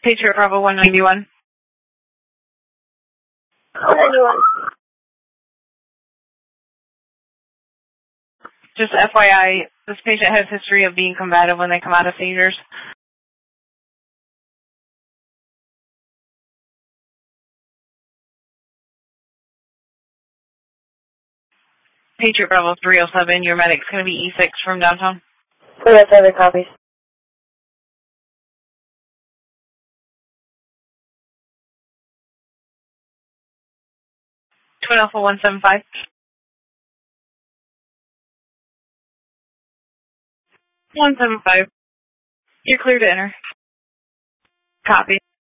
Patriot Bravo 191. 191. Just FYI, this patient has history of being combative when they come out of seizures. Patriot Bravo 307, your medic's going to be E6 from downtown. 307 copies. Twin Alpha 175. 175. You're clear to enter. Copy.